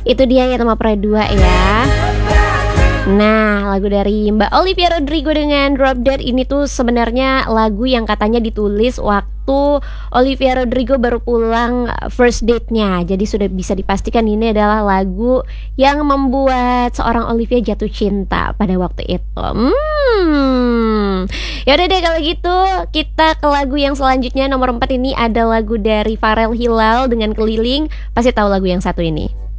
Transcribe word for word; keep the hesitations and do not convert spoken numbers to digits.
Itu dia ya Tema Pera dua ya. Nah, lagu dari Mbak Olivia Rodrigo dengan Drop Dead ini tuh sebenarnya lagu yang katanya ditulis waktu Olivia Rodrigo baru pulang first date-nya. Jadi sudah bisa dipastikan ini adalah lagu yang membuat seorang Olivia jatuh cinta pada waktu itu. Hmm. Ya udah deh kalau gitu, kita ke lagu yang selanjutnya nomor empat ini ada lagu dari Farel Hilal dengan Keliling. Pasti tahu lagu yang satu ini.